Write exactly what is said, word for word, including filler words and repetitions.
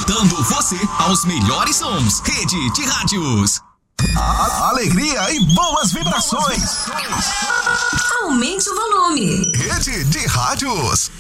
conectando você aos melhores sons. Rede de Rádios. A alegria e boas vibrações. Aumente o volume. Rede de Rádios.